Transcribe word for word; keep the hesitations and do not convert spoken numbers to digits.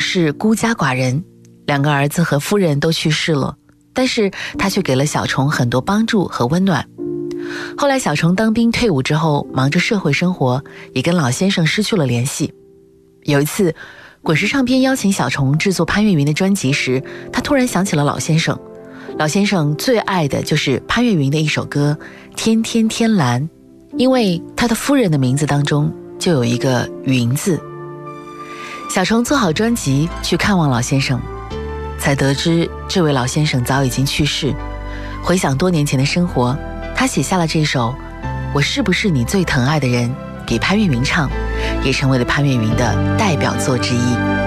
是孤家寡人，两个儿子和夫人都去世了，但是他却给了小虫很多帮助和温暖。后来小虫当兵退伍之后，忙着社会生活，也跟老先生失去了联系。有一次滚石唱片邀请小虫制作潘越云的专辑时，他突然想起了老先生。老先生最爱的就是潘越云的一首歌《天天天蓝》，因为他的夫人的名字当中就有一个云字。小虫做好专辑去看望老先生，才得知这位老先生早已经去世。回想多年前的生活，他写下了这首《我是不是你最疼爱的人》给潘越云唱，也成为了潘越云的代表作之一。